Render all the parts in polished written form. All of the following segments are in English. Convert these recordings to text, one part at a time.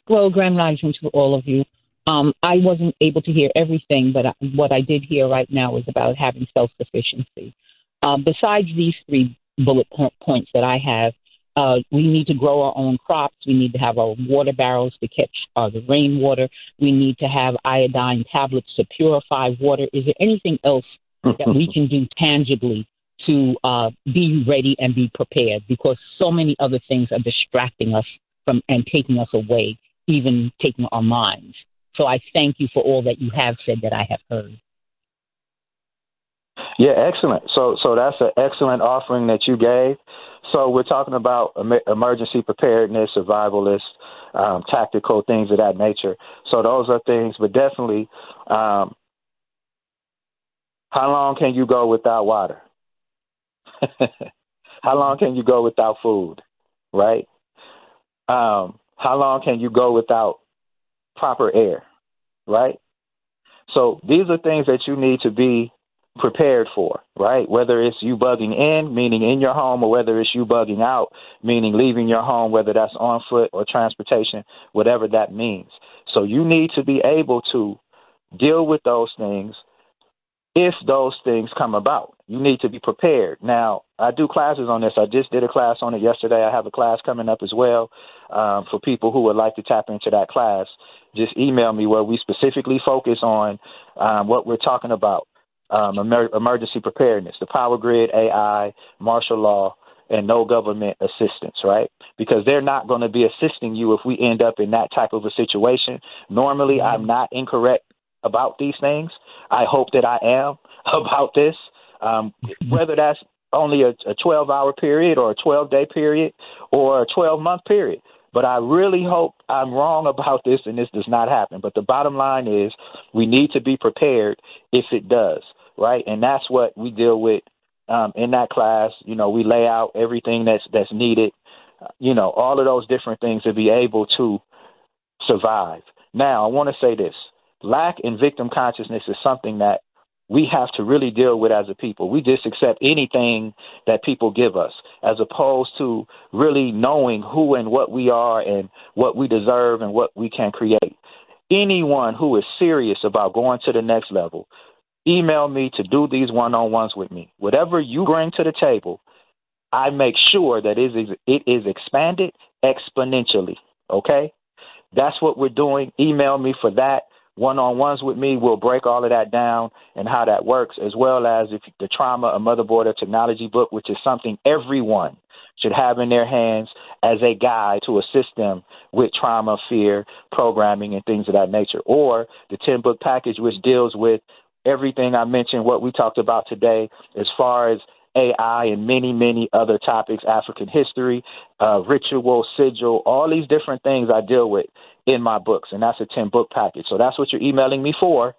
Well, grand rising to all of you. I wasn't able to hear everything, but what I did hear right now is about having self-sufficiency. Besides these three points that I have, we need to grow our own crops. We need to have our water barrels to catch the rainwater. We need to have iodine tablets to purify water. Is there anything else that we can do tangibly to be ready and be prepared? Because so many other things are distracting us from and taking us away, even taking our minds. So I thank you for all that you have said that I have heard. Yeah, excellent. So that's an excellent offering that you gave. So we're talking about emergency preparedness, survivalist, tactical things of that nature. So those are things, but definitely, how long can you go without water? How long can you go without food, right? How long can you go without proper air, right? So these are things that you need to be prepared for, right? Whether it's you bugging in, meaning in your home, or whether it's you bugging out, meaning leaving your home, whether that's on foot or transportation, whatever that means. So you need to be able to deal with those things if those things come about. You need to be prepared. Now, I do classes on this. I just did a class on it yesterday. I have a class coming up as well for people who would like to tap into that class. Just email me where we specifically focus on what we're talking about. Emergency preparedness, the power grid, AI, martial law, and no government assistance, right? Because they're not going to be assisting you if we end up in that type of a situation. Normally, I'm not incorrect about these things. I hope that I am about this, whether that's only a 12-hour period or a 12-day period or a 12-month period. But I really hope I'm wrong about this and this does not happen. But the bottom line is we need to be prepared if it does, right? And that's what we deal with in that class. You know, we lay out everything that's needed, all of those different things to be able to survive. Now, I want to say this. Lack and victim consciousness is something that we have to really deal with as a people. We just accept anything that people give us as opposed to really knowing who and what we are and what we deserve and what we can create. Anyone who is serious about going to the next level, email me to do these one-on-ones with me. Whatever you bring to the table, I make sure that it is expanded exponentially, okay? That's what we're doing. Email me for that. One-on-ones with me, we'll break all of that down and how that works, as well as if the Trauma, a Motherboard of Technology book, which is something everyone should have in their hands as a guide to assist them with trauma, fear, programming, and things of that nature. Or the 10-book package, which deals with everything I mentioned, what we talked about today, as far as AI and many, many other topics, African history, ritual, sigil, all these different things I deal with in my books, and that's a 10-book package. So that's what you're emailing me for.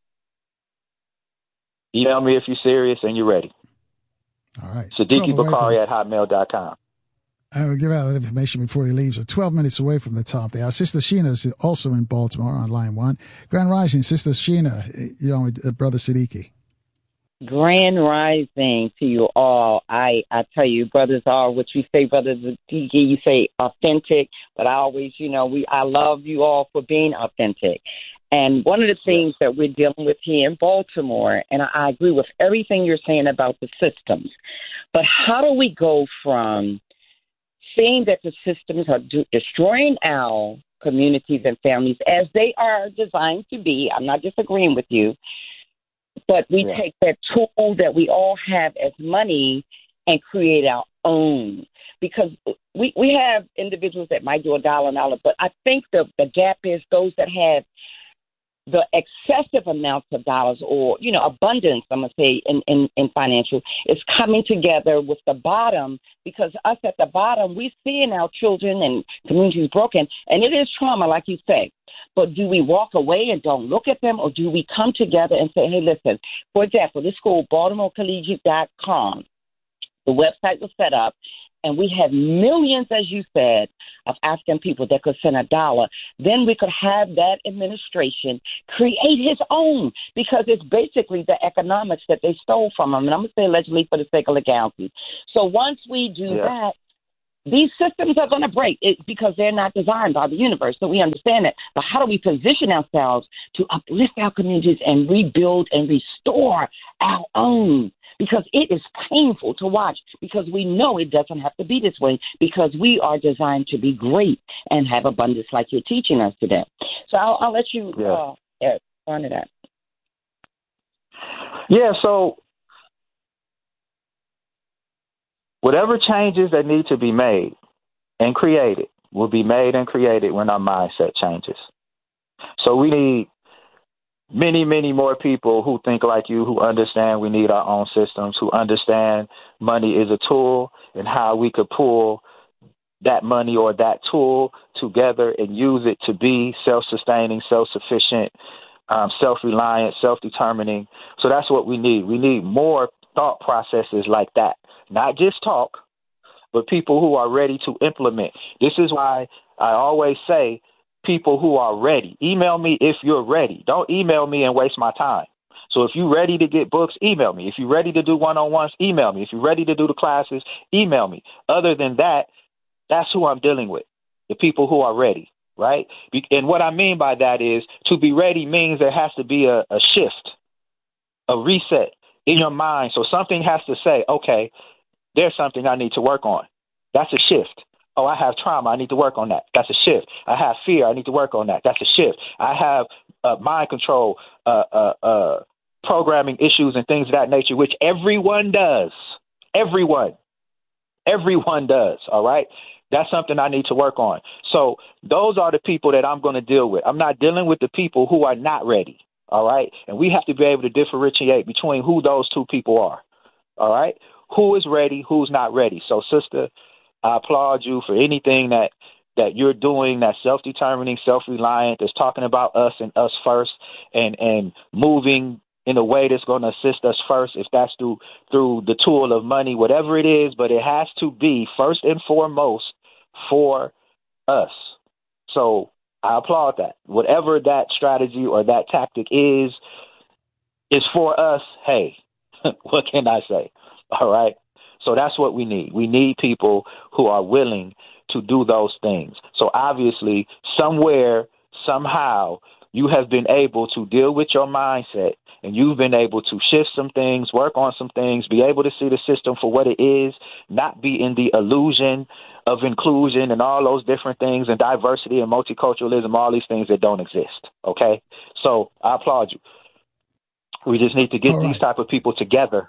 Email me if you're serious and you're ready. All right. Siddiqui Bakari at hotmail.com. I will give out that information before he leaves. 12 minutes away from the top there. Our Sister Sheena is also in Baltimore on line 1. Grand Rising, Sister Sheena, Brother Siddiqui. Grand rising to you all. I tell you, brothers are what you say, Brother Siddiqui, you say authentic, but I always, I love you all for being authentic. And one of the things that we're dealing with here in Baltimore, and I agree with everything you're saying about the systems, but how do we go from seeing that the systems are destroying our communities and families as they are designed to be? I'm not disagreeing with you. But we take that tool that we all have as money and create our own. Because we have individuals that might do $1, but I think the gap is those that have the excessive amounts of dollars or, abundance, I'm going to say, in financial, is coming together with the bottom, because us at the bottom, we see in our children and communities broken, and it is trauma, like you say. But do we walk away and don't look at them, or do we come together and say, hey, listen, for example, this school, BaltimoreCollegiate.com, the website was set up, and we have millions, as you said, of African people that could send $1. Then we could have that administration create his own, because it's basically the economics that they stole from him. And I'm going to say allegedly for the sake of legality. So once we do that, these systems are going to break because they're not designed by the universe. So we understand that. But how do we position ourselves to uplift our communities and rebuild and restore our own? Because it is painful to watch, because we know it doesn't have to be this way, because we are designed to be great and have abundance like you're teaching us today. So I'll let you on to that. Yeah, so whatever changes that need to be made and created will be made and created when our mindset changes. So we need many, many more people who think like you, who understand we need our own systems, who understand money is a tool and how we could pull that money or that tool together and use it to be self-sustaining, self-sufficient, self-reliant, self-determining. So that's what we need. We need more thought processes like that, not just talk, but people who are ready to implement. This is why I always say people who are ready. Email me if you're ready. Don't email me and waste my time. So if you're ready to get books, email me. If you're ready to do one-on-ones, email me. If you're ready to do the classes, email me. Other than that, that's who I'm dealing with, the people who are ready, right? And what I mean by that is to be ready means there has to be a shift, a reset in your mind. So something has to say, okay, there's something I need to work on. That's a shift. Oh, I have trauma. I need to work on that. That's a shift. I have fear. I need to work on that. That's a shift. I have mind control, programming issues and things of that nature, which everyone does. Everyone does. All right. That's something I need to work on. So those are the people that I'm going to deal with. I'm not dealing with the people who are not ready. All right. And we have to be able to differentiate between who those two people are. All right. Who is ready? Who's not ready? So, sister, I applaud you for anything that you're doing that's self-determining, self-reliant, that's talking about us and us first, and moving in a way that's going to assist us first, if that's through the tool of money, whatever it is, but it has to be first and foremost for us. So I applaud that. Whatever that strategy or that tactic is for us. Hey, what can I say? All right. So that's what we need. We need people who are willing to do those things. So obviously, somewhere, somehow, you have been able to deal with your mindset, and you've been able to shift some things, work on some things, be able to see the system for what it is, not be in the illusion of inclusion and all those different things, and diversity and multiculturalism, all these things that don't exist. Okay? So I applaud you. We just need to get these type of people together.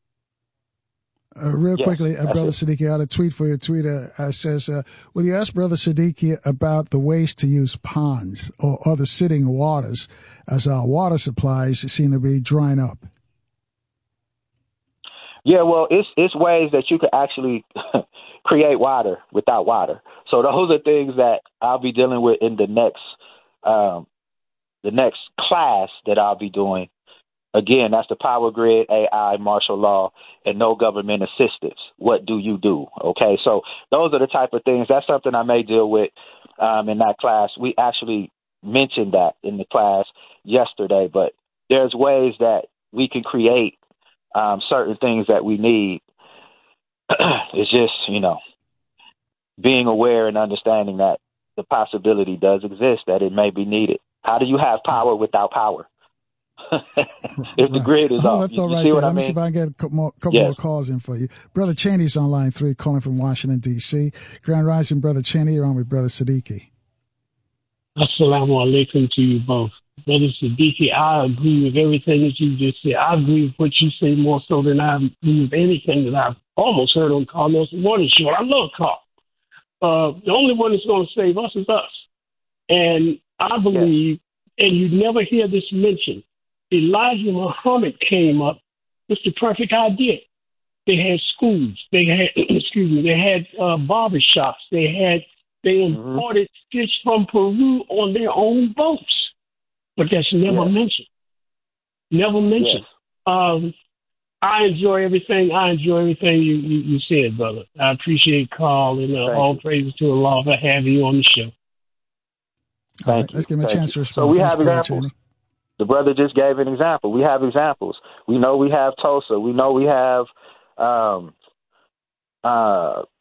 Real quickly, Brother Siddiqui, I had a tweet for your tweeter. Says, will you ask Brother Siddiqui about the ways to use ponds or other sitting waters, as our water supplies seem to be drying up? Yeah, well, it's ways that you could actually create water without water. So those are things that I'll be dealing with in the next class that I'll be doing. Again, that's the power grid, AI, martial law, and no government assistance. What do you do? Okay, so those are the type of things. That's something I may deal with in that class. We actually mentioned that in the class yesterday, but there's ways that we can create certain things that we need. It's just, being aware and understanding that the possibility does exist, that it may be needed. How do you have power without power? If the grid is off, you see what I mean? Let me see if I can get a couple more calls in for you. Brother Cheney's on line 3, calling from Washington, D.C. Grand Rising, Brother Cheney. You're on with Brother Siddiqui. Assalamu alaikum to you both. Brother Siddiqui, I agree with everything that you just said. I agree with what you say more so than I agree with anything that I've almost heard on Carlos Morning Show. I love Carl. The only one that's going to save us is us. And I believe, and you never hear this mentioned, Elijah Muhammad came up with the perfect idea. They had schools. They had barbershops. They imported fish from Peru on their own boats. But that's never mentioned. Never mentioned. Yes. I enjoy everything. You said, brother. I appreciate Carl, and all praises to Allah for having you on the show. Thank you. Let's give him a chance to respond. So we have examples. The brother just gave an example. We have examples. We know we have Tulsa. We know we have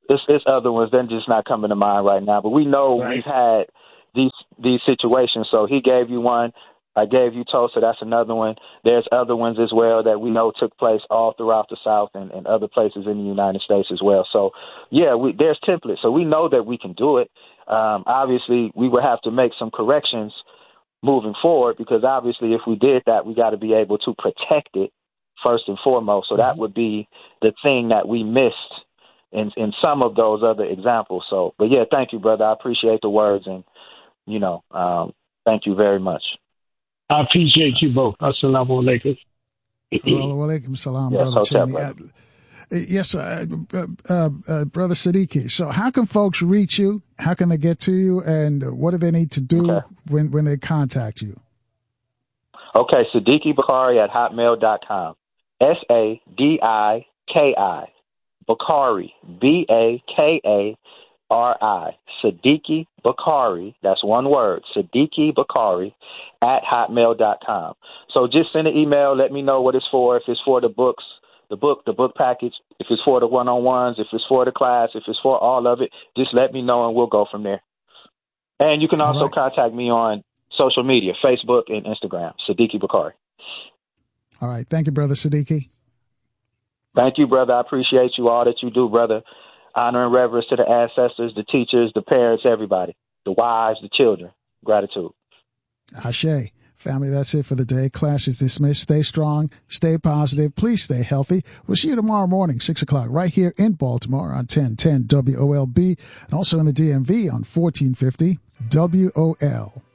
It's other ones. They're just not coming to mind right now. But we know we've had these situations. So he gave you one. I gave you Tulsa. That's another one. There's other ones as well that we know took place all throughout the South and other places in the United States as well. So, yeah, there's templates. So we know that we can do it. Obviously, we would have to make some corrections moving forward because obviously if we did that, we got to be able to protect it first and foremost. So that would be the thing that we missed in some of those other examples. So, but yeah, thank you, brother. I appreciate the words and, thank you very much. I appreciate you both. Assalamu alaikum. Wa alaikum salam, yes, Brother Cheney. Yes, Brother Siddiqui. So how can folks reach you? How can they get to you? And what do they need to do when they contact you? Okay, Siddiqui Bukhari at hotmail.com. SADIKI. Bukhari. BAKARI. Siddiqui Bukhari. That's one word. Siddiqui Bukhari at hotmail.com. So just send an email. Let me know what it's for. If it's for the books, the book package, if it's for the one-on-ones, if it's for the class, if it's for all of it, just let me know and we'll go from there. And you can also contact me on social media, Facebook and Instagram, Siddiqui Bukhari. All right. Thank you, Brother Siddiqui. Thank you, brother. I appreciate you, all that you do, brother. Honor and reverence to the ancestors, the teachers, the parents, everybody, the wives, the children. Gratitude. Ashe. Family, that's it for the day. Class is dismissed. Stay strong. Stay positive. Please stay healthy. We'll see you tomorrow morning, 6 o'clock, right here in Baltimore on 1010 WOLB and also in the DMV on 1450 WOL.